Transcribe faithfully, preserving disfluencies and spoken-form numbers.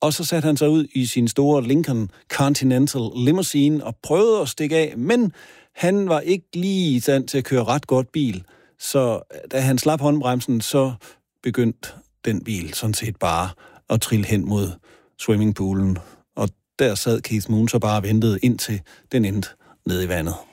Og så satte han sig ud i sin store Lincoln Continental limousine og prøvede at stikke af, men han var ikke lige i stand til at køre ret godt bil. Så da han slap håndbremsen, så begyndte den bil sådan set bare at trille hen mod swimmingpoolen. Og der sad Keith Moon så bare og ventede indtil den endte nede i vandet.